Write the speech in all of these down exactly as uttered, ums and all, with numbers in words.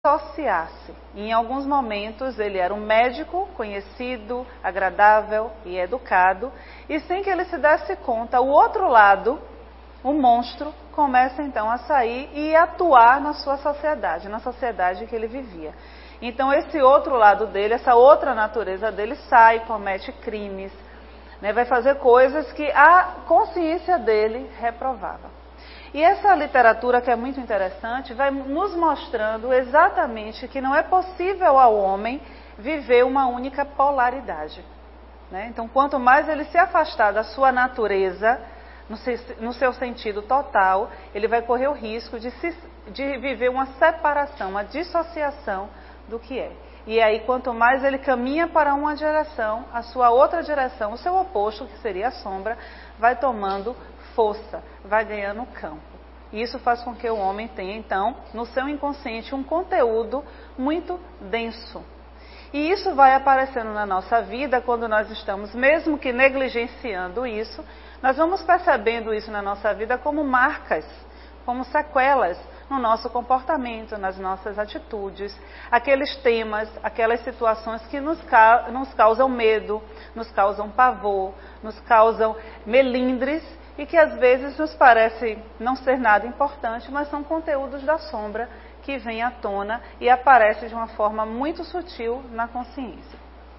associar-se. Em alguns momentos ele era um médico conhecido, agradável e educado, e sem que ele se desse conta, o outro lado, o monstro, começa então a sair e atuar na sua sociedade, na sociedade que ele vivia. Então esse outro lado dele, essa outra natureza dele sai, comete crimes, né, vai fazer coisas que a consciência dele reprovava. E essa literatura, que é muito interessante, vai nos mostrando exatamente que não é possível ao homem viver uma única polaridade, né? Então, quanto mais ele se afastar da sua natureza, no seu, no seu sentido total, ele vai correr o risco de, se, de viver uma separação, uma dissociação do que é. E aí, quanto mais ele caminha para uma direção, a sua outra direção, o seu oposto, que seria a sombra, vai tomando força, vai ganhando campo. E isso faz com que o homem tenha, então, no seu inconsciente, um conteúdo muito denso. E isso vai aparecendo na nossa vida quando nós estamos, mesmo que negligenciando isso, nós vamos percebendo isso na nossa vida como marcas, como sequelas no nosso comportamento, nas nossas atitudes, aqueles temas, aquelas situações que nos, ca nos causam medo, nos causam pavor, nos causam melindres e que às vezes nos parece não ser nada importante, mas são conteúdos da sombra que vêm à tona e aparecem de uma forma muito sutil na consciência.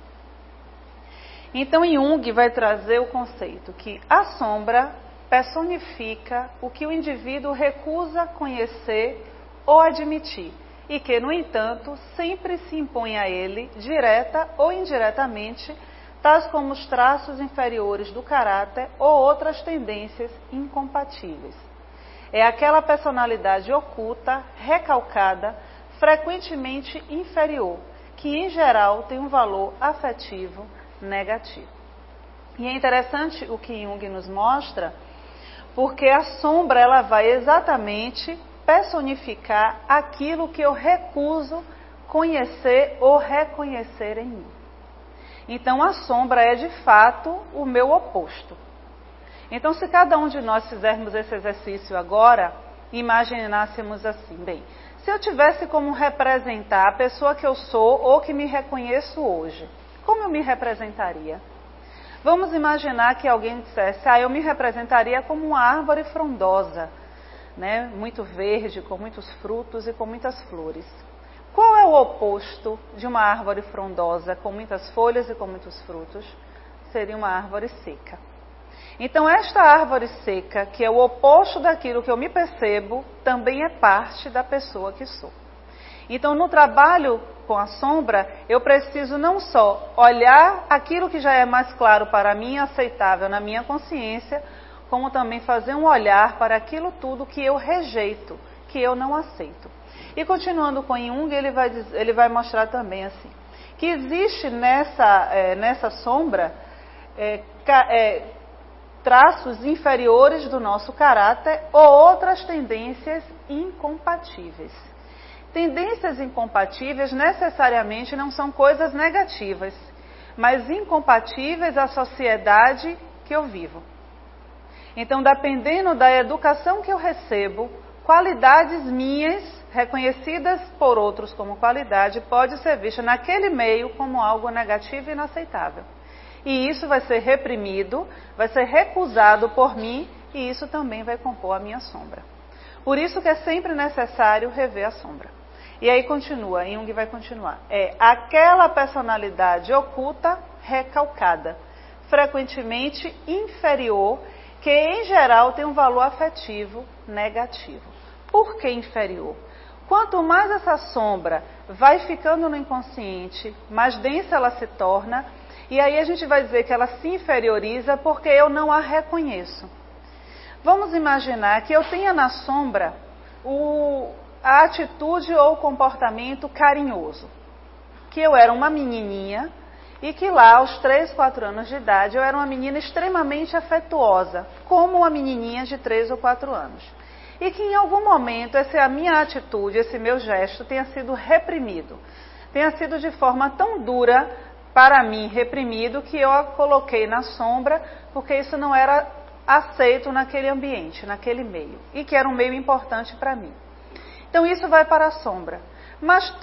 Então Jung vai trazer o conceito que a sombra personifica o que o indivíduo recusa conhecer ou admitir, e que, no entanto, sempre se impõe a ele, direta ou indiretamente, tais como os traços inferiores do caráter ou outras tendências incompatíveis. É aquela personalidade oculta, recalcada, frequentemente inferior, que em geral tem um valor afetivo negativo. E é interessante o que Jung nos mostra, porque a sombra ela vai exatamente personificar aquilo que eu recuso conhecer ou reconhecer em mim. Então a sombra é de fato o meu oposto. Então se cada um de nós fizermos esse exercício agora, imaginássemos assim, bem, se eu tivesse como representar a pessoa que eu sou ou que me reconheço hoje, como eu me representaria? Vamos imaginar que alguém dissesse, ah, eu me representaria como uma árvore frondosa, né, muito verde, com muitos frutos e com muitas flores. Qual é o oposto de uma árvore frondosa, com muitas folhas e com muitos frutos? Seria uma árvore seca. Então, esta árvore seca, que é o oposto daquilo que eu me percebo, também é parte da pessoa que sou. Então, no trabalho com a sombra, eu preciso não só olhar aquilo que já é mais claro para mim, aceitável na minha consciência, como também fazer um olhar para aquilo tudo que eu rejeito, que eu não aceito. E continuando com Jung, ele vai, ele vai mostrar também assim, que existe nessa, é, nessa sombra é, é, traços inferiores do nosso caráter ou outras tendências incompatíveis. Tendências incompatíveis necessariamente não são coisas negativas, mas incompatíveis à sociedade que eu vivo. Então, dependendo da educação que eu recebo, qualidades minhas, reconhecidas por outros como qualidade, pode ser vista naquele meio como algo negativo e inaceitável. E isso vai ser reprimido, vai ser recusado por mim, e isso também vai compor a minha sombra. Por isso que é sempre necessário rever a sombra. E aí continua, Jung vai continuar. É aquela personalidade oculta, recalcada, frequentemente inferior, que em geral tem um valor afetivo negativo. Por que inferior? Quanto mais essa sombra vai ficando no inconsciente, mais densa ela se torna, e aí a gente vai dizer que ela se inferioriza porque eu não a reconheço. Vamos imaginar que eu tenha na sombra o, a atitude ou o comportamento carinhoso, que eu era uma menininha e que lá aos três, quatro anos de idade eu era uma menina extremamente afetuosa, como uma menininha de três ou quatro anos. E que em algum momento essa minha atitude, esse meu gesto tenha sido reprimido, tenha sido de forma tão dura para mim reprimido que eu a coloquei na sombra porque isso não era aceito naquele ambiente, naquele meio, e que era um meio importante para mim. Então isso vai para a sombra. mas